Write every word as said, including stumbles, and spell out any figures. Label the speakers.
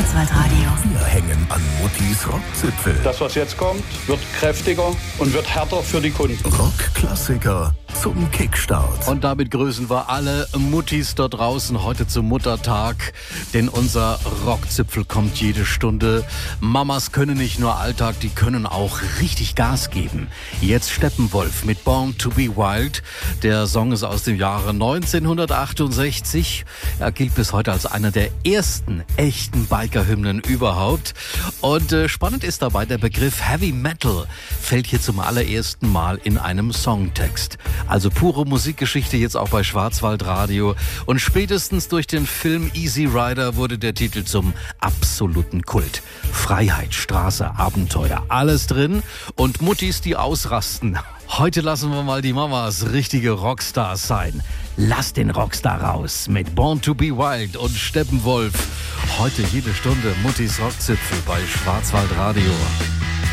Speaker 1: Schwarzwaldradio.
Speaker 2: Wir hängen an Muttis Rockzipfel.
Speaker 3: Das, was jetzt kommt, wird kräftiger und wird härter für die Kunden.
Speaker 2: Rockklassiker zum Kickstart.
Speaker 4: Und damit grüßen wir alle Muttis da draußen heute zum Muttertag, denn unser Rockzipfel kommt jede Stunde. Mamas können nicht nur Alltag, die können auch richtig Gas geben. Jetzt Steppenwolf mit Born to be Wild. Der Song ist aus dem Jahre neunzehnhundertachtundsechzig. Er gilt bis heute als einer der ersten echten Biker-Hymnen überhaupt. Und äh, spannend ist dabei, der Begriff Heavy Metal fällt hier zum allerersten Mal in einem Songtext. Also pure Musikgeschichte jetzt auch bei Schwarzwaldradio. Und spätestens durch den Film Easy Rider wurde der Titel zum absoluten Kult. Freiheit, Straße, Abenteuer, alles drin. Und Muttis, die ausrasten. Heute lassen wir mal die Mamas richtige Rockstars sein. Lass den Rockstar raus mit Born to be Wild und Steppenwolf. Heute jede Stunde Muttis Rockzipfel bei Schwarzwaldradio.